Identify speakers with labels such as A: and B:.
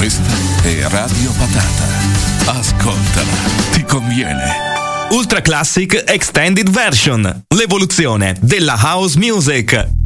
A: Questa è Radio Patata. Ascoltala, ti conviene.
B: Ultra Classic Extended Version, l'evoluzione della house music.